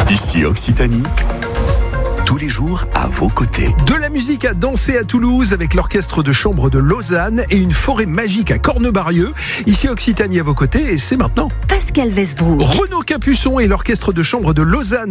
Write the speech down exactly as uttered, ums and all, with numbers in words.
Ici Occitanie, tous les jours à vos côtés. De la musique à danser à Toulouse avec l'orchestre de chambre de Lausanne et une forêt magique à Cornebarieux. Ici Occitanie à vos côtés et c'est maintenant Pascal Wesbrook. Renaud Capuçon et l'orchestre de chambre de Lausanne